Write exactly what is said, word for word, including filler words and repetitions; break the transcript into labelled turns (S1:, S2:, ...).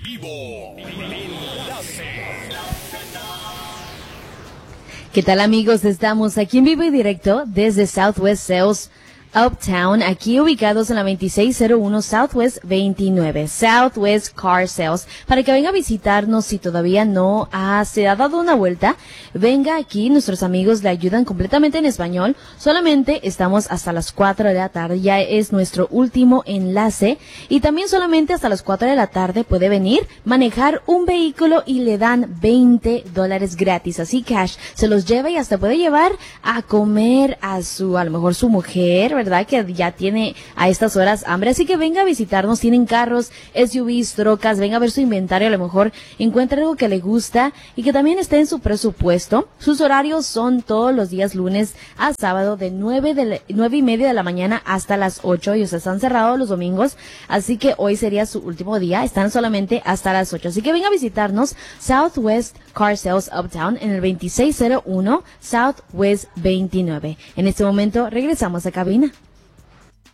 S1: vivo.
S2: ¿Qué tal, amigos? Estamos aquí en vivo y directo desde Southwest Sales Uptown, aquí ubicados en la veintiséis cero uno Southwest veintinueve, Southwest Car Sales, para que venga a visitarnos. Si todavía no ha, se ha dado una vuelta, venga aquí, nuestros amigos le ayudan completamente en español. Solamente estamos hasta las cuatro de la tarde, ya es nuestro último enlace, y también solamente hasta las cuatro de la tarde puede venir, manejar un vehículo y le dan veinte dólares gratis, así cash, se los lleva y hasta puede llevar a comer a su, a lo mejor su mujer, ¿verdad? Que ya tiene a estas horas hambre, así que venga a visitarnos. Tienen carros, S U Vs, trocas, venga a ver su inventario, a lo mejor encuentra algo que le gusta y que también esté en su presupuesto. Sus horarios son todos los días lunes a sábado de nueve de la, nueve y media de la mañana hasta las ocho, y o sea, están cerrados los domingos, así que hoy sería su último día, están solamente hasta las ocho, así que venga a visitarnos. Southwest Car Sales Uptown en el veintiséis cero uno Southwest veintinueve. En este momento regresamos a cabina.